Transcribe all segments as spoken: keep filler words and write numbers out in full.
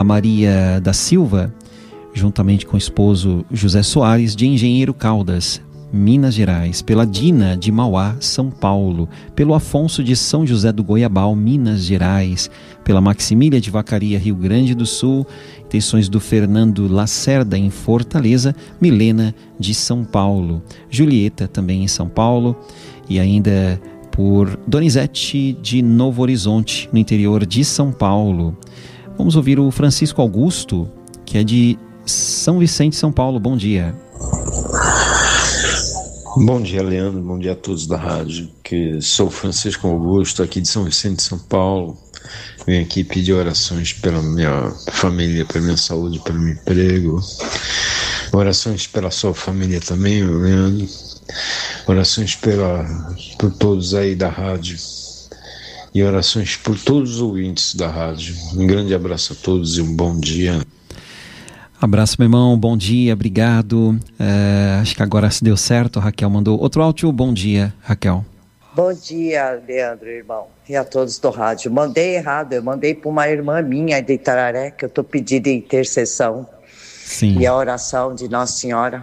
Maria da Silva, juntamente com o esposo José Soares, de Engenheiro Caldas, Minas Gerais, pela Dina de Mauá, São Paulo, pelo Afonso de São José do Goiabal, Minas Gerais, pela Maximília de Vacaria, Rio Grande do Sul, intenções do Fernando Lacerda em Fortaleza, Milena de São Paulo, Julieta também em São Paulo, e ainda por Donizete de Novo Horizonte, no interior de São Paulo. Vamos ouvir o Francisco Augusto, que é de São Vicente, São Paulo. Bom dia. Bom dia, Leandro. Bom dia a todos da rádio. Que sou Francisco Augusto, aqui de São Vicente, São Paulo. Venho aqui pedir orações pela minha família, pela minha saúde, pelo meu emprego. Orações pela sua família também, Leandro. Orações pela, por todos aí da rádio. E orações por todos os ouvintes da rádio. Um grande abraço a todos e um bom dia. Abraço, meu irmão, bom dia, obrigado. Uh, acho que agora se deu certo, a Raquel mandou outro áudio. Bom dia, Raquel. Bom dia, Leandro, irmão, e a todos do rádio. Mandei errado, eu mandei para uma irmã minha de Itararé, que eu estou pedindo intercessão. Sim. E a oração de Nossa Senhora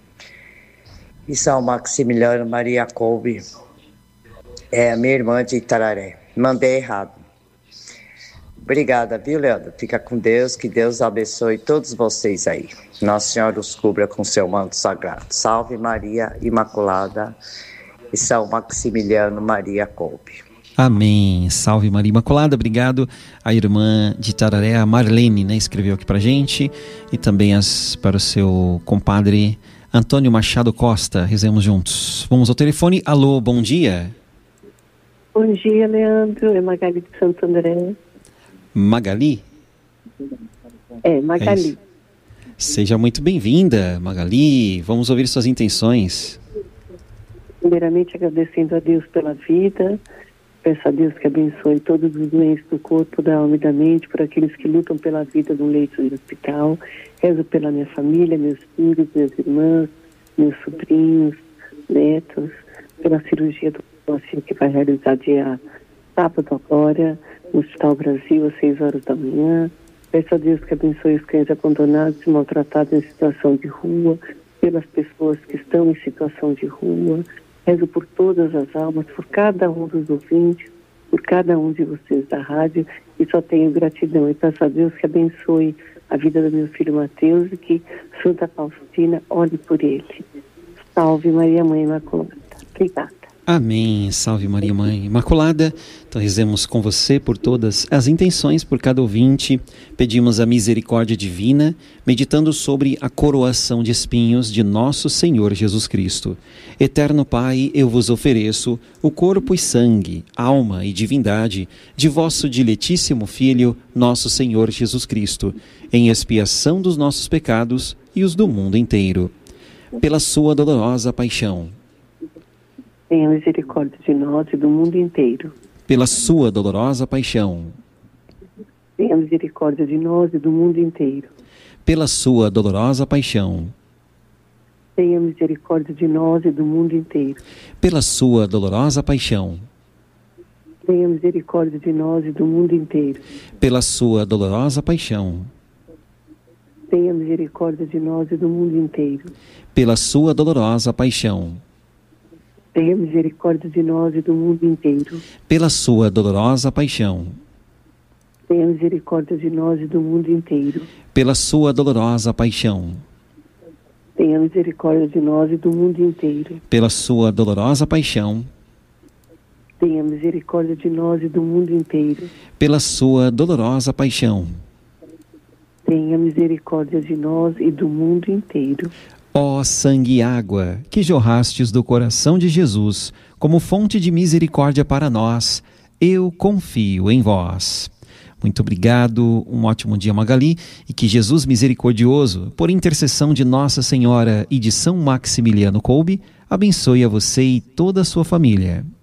e São Maximiliano Maria Kolbe, é a minha irmã de Itararé. Mandei errado. Obrigada, viu, Leandro? Fica com Deus, que Deus abençoe todos vocês aí. Nossa Senhora os cubra com seu manto sagrado. Salve Maria Imaculada e São Maximiliano Maria Kolbe. Amém. Salve Maria Imaculada. Obrigado. A irmã de Tararé, a Marlene, né, escreveu aqui pra gente. E também as, para o seu compadre Antônio Machado Costa. Rezemos juntos. Vamos ao telefone. Alô, bom dia. Bom dia, Leandro. É Magali de Santo André. Magali? É, Magali. É Seja muito bem-vinda, Magali. Vamos ouvir suas intenções. Primeiramente, agradecendo a Deus pela vida. Peço a Deus que abençoe todos os doentes do corpo, da alma e da mente, por aqueles que lutam pela vida no leito de hospital. Rezo pela minha família, meus filhos, minhas irmãs, meus sobrinhos, netos, pela cirurgia do Moacir que vai realizar dia sábado agora, no Hospital Brasil, às seis horas da manhã. Peço a Deus que abençoe os cães abandonados e maltratados em situação de rua, pelas pessoas que estão em situação de rua. Rezo por todas as almas, por cada um dos ouvintes, por cada um de vocês da rádio, e só tenho gratidão. E peço a Deus que abençoe a vida do meu filho Mateus e que Santa Faustina olhe por ele. Salve Maria Mãe Imaculada. Obrigada. Amém. Salve Maria Mãe Imaculada. Então rezemos com você por todas as intenções, por cada ouvinte. Pedimos a misericórdia divina, meditando sobre a coroação de espinhos de nosso Senhor Jesus Cristo. Eterno Pai, eu vos ofereço o corpo e sangue, alma e divindade de vosso diletíssimo Filho, nosso Senhor Jesus Cristo, em expiação dos nossos pecados e os do mundo inteiro. Pela sua dolorosa paixão, tenha misericórdia de nós e do mundo inteiro. Pela sua dolorosa paixão, tenha misericórdia de nós e do mundo inteiro. Pela sua dolorosa paixão, tenha misericórdia de nós e do mundo inteiro. Pela sua dolorosa paixão, tenha misericórdia de nós e do mundo inteiro. Pela sua dolorosa paixão, tenha misericórdia de nós e do mundo inteiro. Pela sua dolorosa paixão, tenha misericórdia de nós e do mundo inteiro. Pela sua dolorosa paixão, tenha misericórdia de nós e do mundo inteiro. Pela sua dolorosa paixão, tenha misericórdia de nós e do mundo inteiro. Pela sua dolorosa paixão, tenha misericórdia de nós e do mundo inteiro. Pela sua dolorosa paixão, tenha misericórdia de nós e do mundo inteiro. Ó sangue e água, que jorrastes do coração de Jesus, como fonte de misericórdia para nós, eu confio em vós. Muito obrigado, um ótimo dia, Magali, e que Jesus misericordioso, por intercessão de Nossa Senhora e de São Maximiliano Kolbe, abençoe a você e toda a sua família.